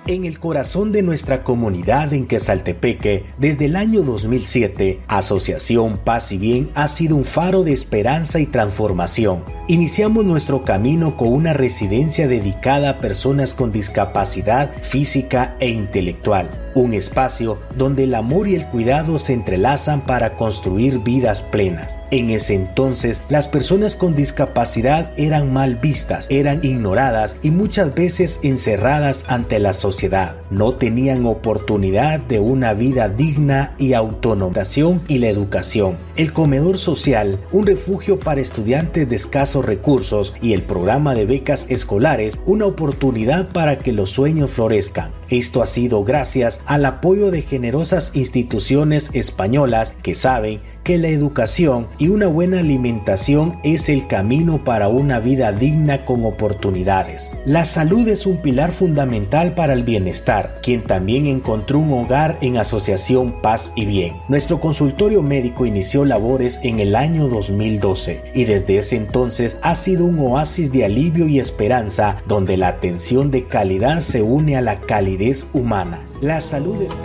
En el corazón de nuestra comunidad en Quezaltepeque, desde el año 2007, Asociación Paz y Bien ha sido un faro de esperanza y transformación. Iniciamos nuestro camino con una residencia dedicada a personas con discapacidad física e intelectual. Un espacio donde el amor y el cuidado se entrelazan para construir vidas plenas. En ese entonces, las personas con discapacidad eran mal vistas, eran ignoradas y muchas veces encerradas ante la sociedad. No tenían oportunidad de una vida digna y autonomización y la educación. El comedor social, un refugio para estudiantes de escasos recursos, y el programa de becas escolares, una oportunidad para que los sueños florezcan. Esto ha sido gracias al apoyo de generosas instituciones españolas que saben que la educación y una buena alimentación es el camino para una vida digna con oportunidades. La salud es un pilar fundamental para el bienestar, quien también encontró un hogar en Asociación Paz y Bien. Nuestro consultorio médico inició labores en el año 2012 y desde ese entonces ha sido un oasis de alivio y esperanza donde la atención de calidad se une a la calidez humana. La salud es